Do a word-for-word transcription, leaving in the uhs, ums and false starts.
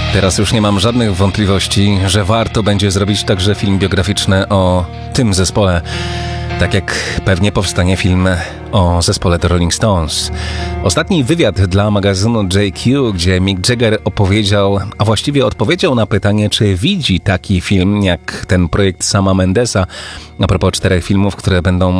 Teraz już nie mam żadnych wątpliwości, że warto będzie zrobić także film biograficzny o tym zespole. Tak jak pewnie powstanie film o zespole The Rolling Stones. Ostatni wywiad dla magazynu J Q, gdzie Mick Jagger opowiedział, a właściwie odpowiedział na pytanie, czy widzi taki film jak ten projekt Sama Mendesa a propos czterech filmów, które będą